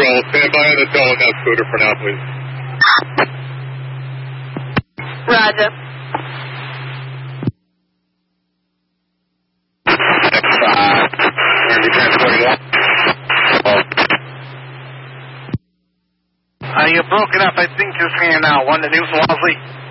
Control, stand by on the towing that scooter for now, please. Roger. We're going to be transporting one. You're broken up. I think you're saying now. One to New Swansea.